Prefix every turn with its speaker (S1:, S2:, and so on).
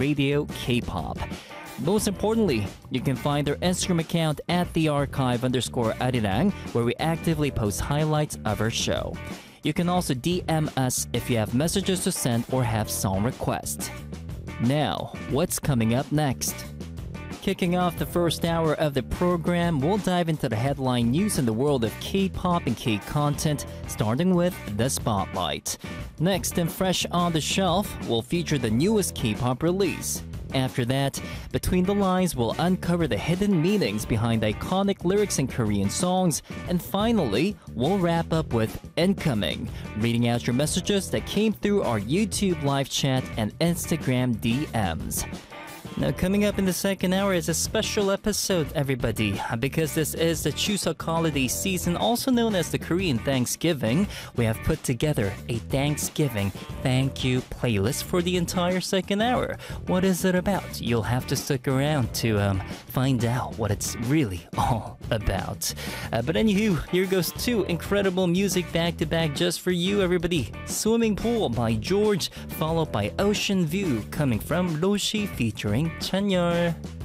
S1: Radio K-pop. Most importantly, you can find our Instagram account at @thearchive_arirang, where we actively post highlights of our show. You can also DM us if you have messages to send or have song requests. Now, what's coming up next? Kicking off the first hour of the program, we'll dive into the headline news in the world of K-pop and K-content, starting with The Spotlight. Next, and fresh on the shelf, we'll feature the newest K-pop release. After that, Between the Lines will uncover the hidden meanings behind iconic lyrics in Korean songs. And finally, we'll wrap up with Incoming, reading out your messages that came through our YouTube live chat and Instagram DMs. Now, coming up in the second hour is a special episode, everybody, because this is the Chuseok holiday season, also known as the Korean Thanksgiving. We have put together a Thanksgiving thank you playlist for the entire second hour. What is it about? You'll have to stick around to find out what it's really all about. But anywho, here goes two incredible music back-to-back just for you, everybody. Swimming Pool by George, followed by Ocean View coming from Roshi featuring Chanyeol.